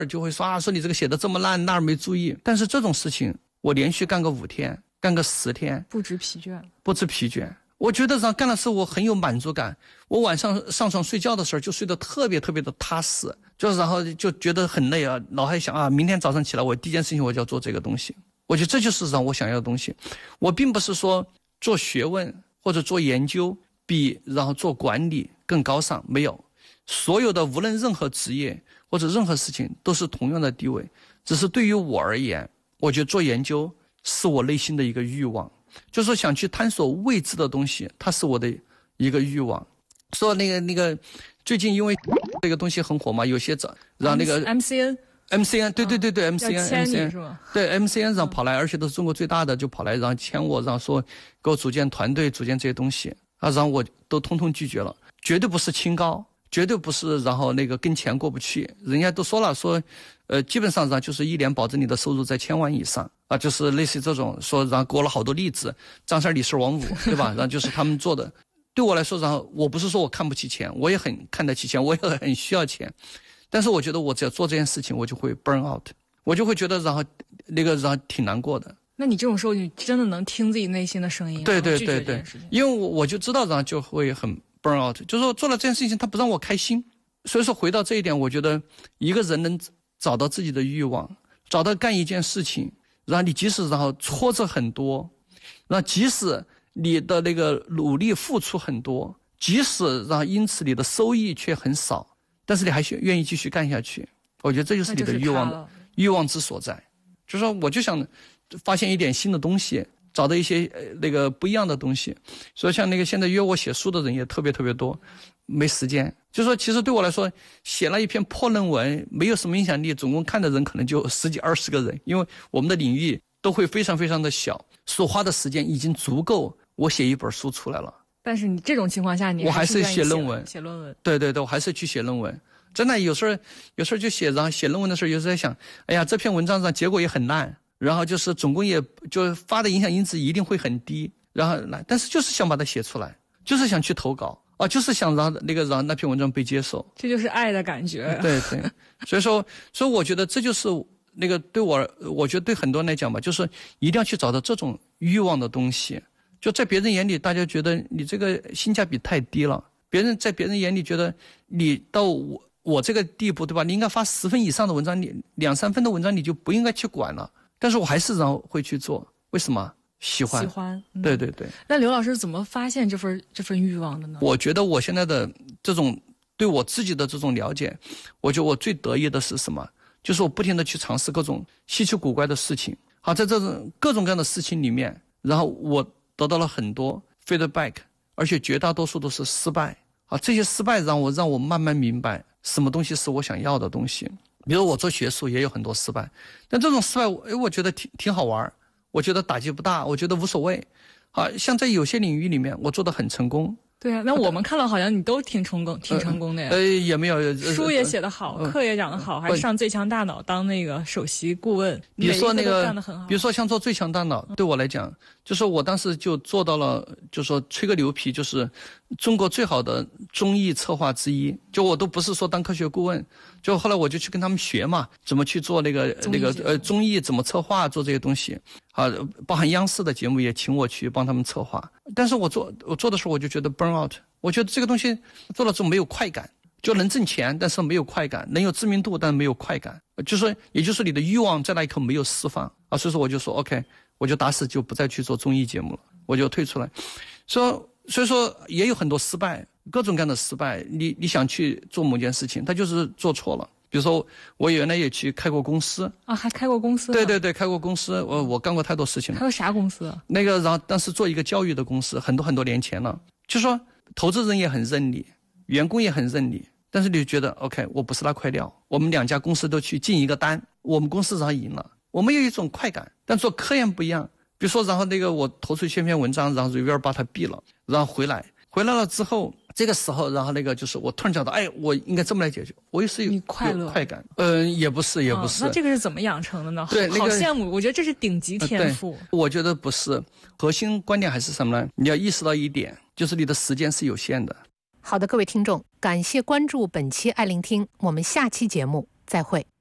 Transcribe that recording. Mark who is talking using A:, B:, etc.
A: 就会说说你这个写的这么烂，那儿没注意。但是这种事情我连续干个5天，干个10天，
B: 不知疲倦。
A: 我觉得干的时候我很有满足感，我晚上上床睡觉的时候就睡得特别特别的踏实，然后就觉得很累啊，脑海想明天早上起来我第一件事情我就要做这个东西。我觉得这就是让我想要的东西。我并不是说做学问或者做研究比然后做管理更高尚，没有，所有的无论任何职业或者任何事情都是同样的地位，只是对于我而言，我觉得做研究是我内心的一个欲望，就是说想去探索未知的东西，它是我的一个欲望。说那个最近因为这个东西很火嘛，有些让那个
B: MCN
A: 对 MCN
B: 是吗？
A: 对 MCN 上跑来，而且都是中国最大的，就跑来然后签我，然后说给我组建团队，组建这些东西然后我都通通拒绝了，绝对不是清高，绝对不是然后跟钱过不去，人家都说了说基本上就是1年保证你的收入在1000万以上就是类似这种说，然后给我了好多例子，张三李四王五，对吧？然后就是他们做的。对我来说，然后我不是说我看不起钱，我也很看得起钱，我也很需要钱，但是我觉得我只要做这件事情，我就会 burn out， 我就会觉得然后挺难过的。
B: 那你这种时候，你真的能听自己内心的声音？
A: 对，因为我就知道然后就会很 burn out， 就是说做了这件事情，它不让我开心。所以说回到这一点，我觉得一个人能找到自己的欲望，找到干一件事情，然后你即使然后挫折很多，然后即使你的那个努力付出很多，即使然后因此你的收益却很少，但是你还愿意继续干下去，我觉得这就是你的欲望之所在。就是说我就想发现一点新的东西，找到一些不一样的东西。所以像现在约我写书的人也特别特别多，没时间。就是说其实对我来说，写了一篇破论文没有什么影响力，总共看的人可能就10几20个人，因为我们的领域都会非常非常的小，所花的时间已经足够我写一本书出来了。
B: 但是你这种情况下，我
A: 还是写论文。对，我还是去写论文。真的有时候就写，然后写论文的时候有时候在想，哎呀，这篇文章上结果也很烂，然后就是总共也就发的影响因子一定会很低，然后但是就是想把它写出来，就是想去投稿就是想让那篇文章被接受。
B: 这就是爱的感觉。
A: 对，所以我觉得这就是对我觉得对很多人来讲吧，就是一定要去找到这种欲望的东西。就在别人眼里，大家觉得你这个性价比太低了，在别人眼里觉得你到我这个地步，对吧？你应该发10分以上的文章，你2、3分的文章你就不应该去管了。但是我还是会去做，为什么？喜欢。对。
B: 那刘老师怎么发现这份欲望的呢？
A: 我觉得我现在的这种对我自己的这种了解，我觉得我最得意的是什么？就是我不停的去尝试各种稀奇古怪的事情。好，在这种各种各样的事情里面，然后我得到了很多 feedback， 而且绝大多数都是失败。好，这些失败让我慢慢明白什么东西是我想要的东西。比如我做学术也有很多失败，但这种失败我觉得挺好玩，我觉得打击不大，我觉得无所谓。好像在有些领域里面我做得很成功。
B: 对啊，那我们看到好像你都挺成功的呀。
A: 也没有，
B: 书也写得好，课也讲得好，还上最强大脑当首席顾问。
A: 比如说
B: 干得很好。
A: 比如说像做最强大脑，对我来讲，就是我当时就做到了，就说吹个牛皮，就是中国最好的综艺策划之一。就我都不是说当科学顾问，就后来我就去跟他们学嘛，怎么去做综艺怎么策划，做这些东西。包含央视的节目也请我去帮他们策划。但是我做的时候我就觉得 burn out， 我觉得这个东西做了之后没有快感，就能挣钱但是没有快感，能有知名度但没有快感，也就是你的欲望在那一刻没有释放所以说我就说 OK， 我就打死就不再去做综艺节目了，我就退出来。所以说也有很多失败，各种各样的失败，你想去做某件事情，它就是做错了。比如说我原来也去开过公司
B: 还开过公司？
A: 对，开过公司，我干过太多事情了。
B: 开过啥公司？
A: 然后当时做一个教育的公司，很多很多年前了。就说投资人也很认你，员工也很认你，但是你就觉得 OK， 我不是那块料。我们2家公司都去进一个单，我们公司然后赢了，我们有一种快感。但做科研不一样，比如说然后我投出去一篇文章，然后 reviewer 把它毙了，然后回来了之后，这个时候然后就是我突然想到，我应该这么来解决，我也是有快感。也不是。
B: 那这个是怎么养成的呢？
A: 对，
B: 好羡慕，我觉得这是顶级天赋。
A: 我觉得不是，核心观点还是什么呢？你要意识到一点，就是你的时间是有限的。
C: 好的，各位听众，感谢关注本期爱聆听，我们下期节目再会。